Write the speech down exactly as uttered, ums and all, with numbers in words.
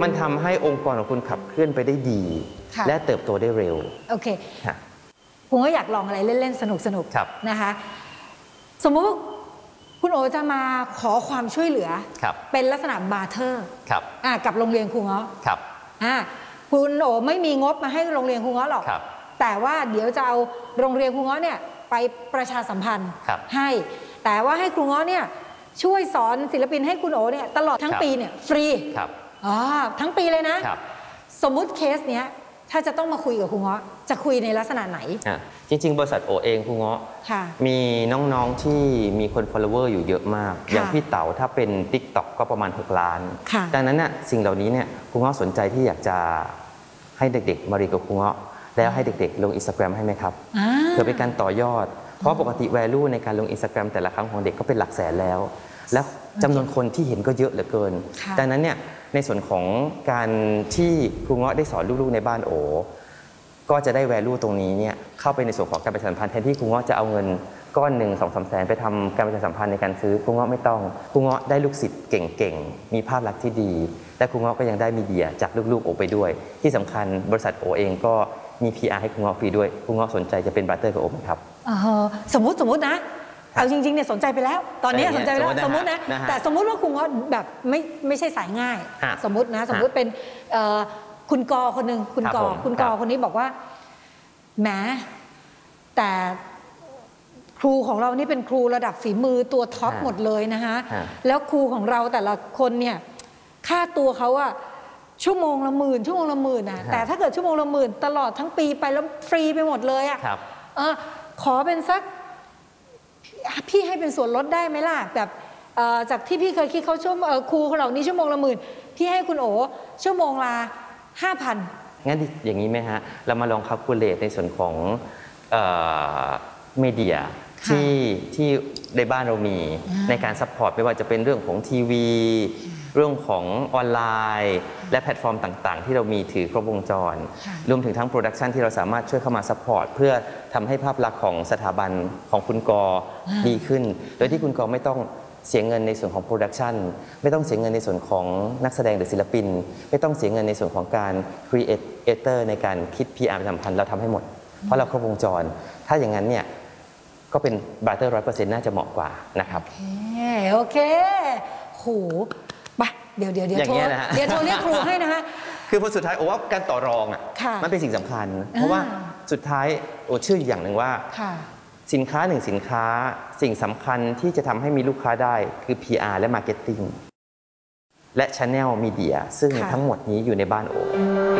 มันทำให้องค์กรของคุณขับเคลื่อนไปได้ดีและเติบโตได้เร็วโอเคผมก็อยากลองอะไรเล่นๆสนุกๆนะคะสมมุติคุณโอจะมาขอความช่วยเหลือเป็นลักษณะบาร์เทอร์กับโรงเรียนครูเงาะคุณโอไม่มีงบมาให้โรงเรียนครูเงาะหรอกแต่ว่าเดี๋ยวจะเอาโรงเรียนครูเงาะเนี่ยไปประชาสัมพันธ์ให้แต่ว่าให้ครูเงาะเนี่ยช่วยสอนศิลปินให้คุณโอเนี่ยตลอดทั้งปีเนี่ยฟรีอ๋อทั้งปีเลยนะสมมุติเคสเนี้ยถ้าจะต้องมาคุยกับครูเงาะจะคุยในลักษณะไหนจริงๆบริษัทโอเองครูเงาะมีน้องๆที่มีคน follower อยู่เยอะมากอย่างพี่เต๋าถ้าเป็น ติ๊กต็อก ก็ประมาณหกล้านดังนั้นน่ะสิ่งเหล่านี้เนี่ยครูเงาะสนใจที่อยากจะให้เด็กๆมาเรียนกับครูเงาะแล้วให้เด็กๆลง Instagram ให้ไหมครับเพื่อเป็นการต่อยอดเพราะปกติ value ในการลง Instagram แต่ละครั้งของเด็กก็เป็นหลักแสนแล้วและจำนวนคนที่เห็นก็เยอะเหลือเกินดังนั้นเนี่ยในส่วนของการที่ครูเงาะได้สอนลูกๆในบ้านโอก็จะได้ value ตรงนี้เนี่ยเข้าไปในส่วนของการประชาสัมพันธ์แทนที่ครูเงาะจะเอาเงินก้อนหนึ่งสองสามแสนไปทำการประชาสัมพันธ์ในการซื้อครูเงาะไม่ต้องครูเงาะได้ลูกศิษย์เก่งๆมีภาพลักษณ์ที่ดีและครูเงาะก็ยังได้มีเดียจากลูกๆโอไปด้วยที่สำคัญบริษัทโอเองก็มี พี อาร์ ให้ครูเงาะฟรีด้วยครูเงาะสนใจจะเป็นบาร์เตอร์กับโอไหมครับสมมติสมมตินะเอาจริงๆเนี่ยสนใจไปแล้วตอนนี้สนใจไปแล้วสมมตินะแต่สมมติว่าครูเงาะแบบไม่ไม่ใช่สายง่ายสมมตินะสมมติเป็นคุณกอคนหนึ่งคุณกอคุณกอคนนี้บอกว่าแหมแต่ครูของเรานี่เป็นครูระดับฝีมือตัวท็อปหมดเลยนะคะแล้วครูของเราแต่ละคนเนี่ยค่าตัวเขาอะชั่วโมงละหมื่นชั่วโมงละหมื่นนะแต่ถ้าเกิดชั่วโมงละหมื่นตลอดทั้งปีไปแล้วฟรีไปหมดเลยอะขอเป็นสักพี่ให้เป็นส่วนลดได้ไหมล่ะแบบจากที่พี่เคยคิดเขาชั่วครูของเรานี่ชั่วโมงละหมื่นพี่ให้คุณโอชั่วโมงละห้าพันงั้นอย่างนี้ไหมฮะเรามาลองคัลคูลเลตในส่วนของเมเดียที่ที่ในบ้านเรามีในการซัพพอร์ตไม่ว่าจะเป็นเรื่องของทีวีเรื่องของออนไลน์และแพลตฟอร์มต่างๆที่เรามีถือครบวงจรรวมถึงทั้งโปรดักชันที่เราสามารถช่วยเข้ามาซัพพอร์ตเพื่อทำให้ภาพลักษณ์ของสถาบันของคุณกอดีขึ้นโดยที่คุณกอไม่ต้องเสียเงินในส่วนของโปรดักชันไม่ต้องเสียเงินในส่วนของนักแสดงหรือศิลปินไม่ต้องเสียเงินในส่วนของการครีเอเตอร์ในการคิด พี อาร์ สัมพันธ์เราทำให้หมดเพราะเราครบวงจรถ้าอย่างนั้นเนี่ยก็เป็นบาร์เตอร์ร้อยเปอร์เซ็นต์น่าจะเหมาะกว่านะครับโอเคโอเคโหไปเดี๋ยวเดี๋ยวเดี๋ยวโทรเดี๋ยวโทรเรียกครูให้นะฮะคือพอสุดท้ายโอ้ว่าการต่อรองอ่ะมันเป็นสิ่งสำคัญเพราะว่าสุดท้ายโอ้เชื่ออย่างหนึ่งว่าสินค้าหนึ่งสินค้าสิ่งสำคัญที่จะทำให้มีลูกค้าได้คือ พี อาร์ และ Marketing และ Channel Media ซึ่งทั้งหมดนี้อยู่ในบ้านโอ